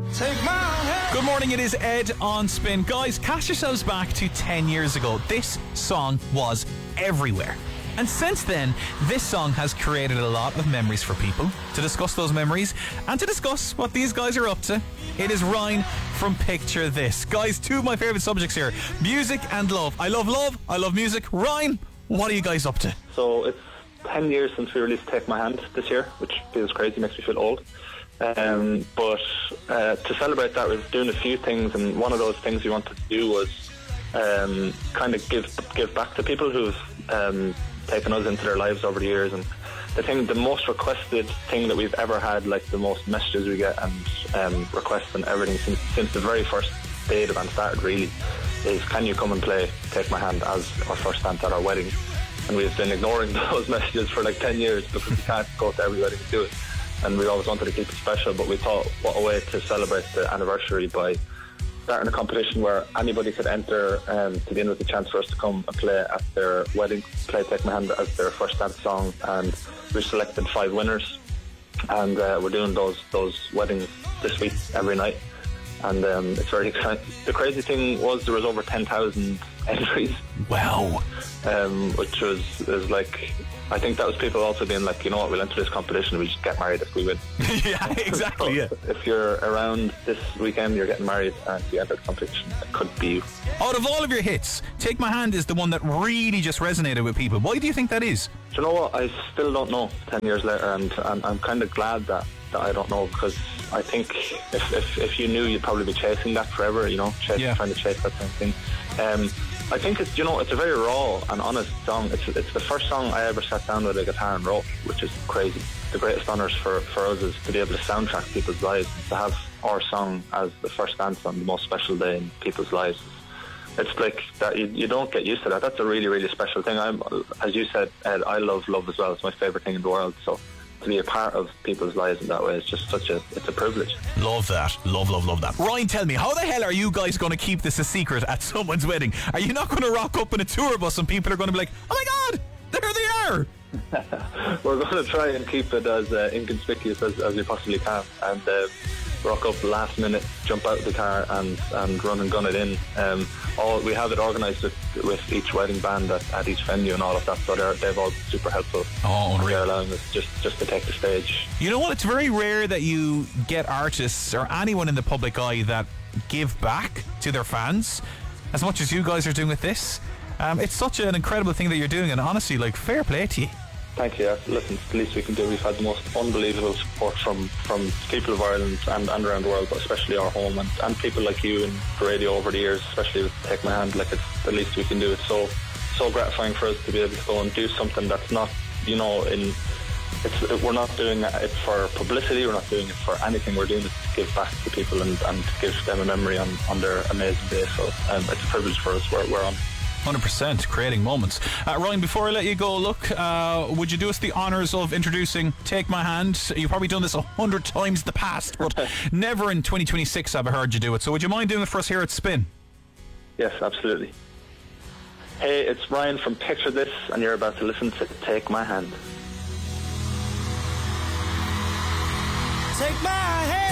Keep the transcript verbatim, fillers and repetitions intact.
Take my hand. Good morning, it is Ed on Spin. Guys, cast yourselves back to ten years ago. This song was everywhere. And since then, this song has created a lot of memories for people. To discuss those memories and to discuss what these guys are up to, it is Ryan from Picture This. Guys, two of my favourite subjects here, music and love. I love love, I love music. Ryan, what are you guys up to? So it's ten years since we released Take My Hand this year, which feels crazy, makes me feel old. Um, but uh, to celebrate that, we're doing a few things, and one of those things we wanted to do was um, kind of give give back to people who've um, taken us into their lives over the years. And the thing, the most requested thing that we've ever had, like the most messages we get and um, requests and everything since, since the very first day the band started, really, is can you come and play Take My Hand as our first dance at our wedding? And we've been ignoring those messages for like ten years because we can't go to every wedding to do it. And we always wanted to keep it special, but we thought, what a way to celebrate the anniversary by starting a competition where anybody could enter um, to begin with a chance for us to come and play at their wedding, play Take My Hand as their first dance song. And we selected five winners, and uh, we're doing those those weddings this week every night. And um, it's very exciting. The crazy thing was there was over ten thousand entries. Wow. Um, which was, was like, I think that was people also being like, you know what, we'll enter this competition and we just get married if we win. Yeah, exactly, so yeah. If you're around this weekend, you're getting married and you enter the competition, it could be you. Out of all of your hits, Take My Hand is the one that really just resonated with people. Why do you think that is? Do you know what, I still don't know ten years later, and, and I'm kind of glad that, that I don't know, because I think if, if, if you knew, you'd probably be chasing that forever, you know, chasing, yeah. trying to chase that same thing. Um, I think it's, you know, it's a very raw and honest song. It's it's the first song I ever sat down with a guitar and wrote, which is crazy. The greatest honours for, for us is to be able to soundtrack people's lives, to have our song as the first dance on the most special day in people's lives. It's like that, you, you don't get used to that. That's a really, really special thing. I'm, as you said, Ed, I love love as well. It's my favourite thing in the world. So to be a part of people's lives in that way is just such a, it's a privilege. Love that. Love, love, love that. Ryan, tell me, how the hell are you guys going to keep this a secret at someone's wedding? Are you not going to rock up in a tour bus and people are going to be like, oh my God, there they are? We're going to try and keep it as uh, inconspicuous as, as we possibly can, and uh, rock up last minute, jump out of the car and, and run and gun it in. Um, all we have it organised with, with each wedding band at, at each venue and all of that, so they're, they've all been super helpful. Oh, unreal. They're allowing us just, just to take the stage. You know what? It's very rare that you get artists or anyone in the public eye that give back to their fans as much as you guys are doing with this. Um, it's such an incredible thing that you're doing, and honestly, like, fair play to you. Thank you. Listen, it's the least we can do. We've had the most unbelievable support from, from people of Ireland and, and around the world, but especially our home, and, and people like you and the radio over the years, especially with Take My Hand. Like, it's the least we can do. It's so so gratifying for us to be able to go and do something that's not, you know, in it's we're not doing it for publicity, we're not doing it for anything. We're doing it to give back to people and, and give them a memory on, on their amazing day. So um, it's a privilege for us. We're, we're on. one hundred percent creating moments. Uh, Ryan, before I let you go, look, uh, would you do us the honours of introducing Take My Hand? You've probably done this a hundred times in the past, but never in twenty twenty-six have I heard you do it. So would you mind doing it for us here at Spin? Yes, absolutely. Hey, it's Ryan from Picture This, and you're about to listen to Take My Hand. Take my hand.